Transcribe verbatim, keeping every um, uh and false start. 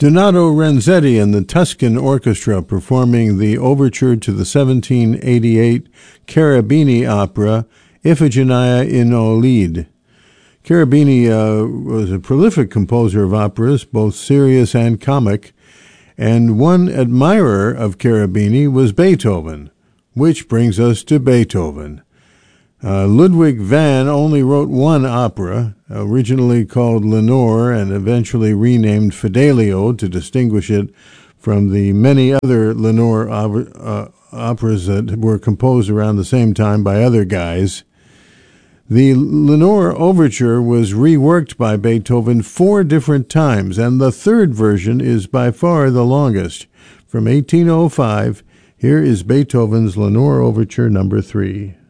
Donato Renzetti and the Tuscan Orchestra performing the overture to the seventeen eighty-eight Cherubini opera, Iphigenia in Aulide. Cherubini uh, was a prolific composer of operas, both serious and comic, and one admirer of Cherubini was Beethoven, which brings us to Beethoven. Uh, Ludwig van only wrote one opera, originally called Lenore and eventually renamed Fidelio to distinguish it from the many other Lenore op- uh, operas that were composed around the same time by other guys. The Lenore Overture was reworked by Beethoven four different times, and the third version is by far the longest. From eighteen oh five, here is Beethoven's Lenore Overture number three.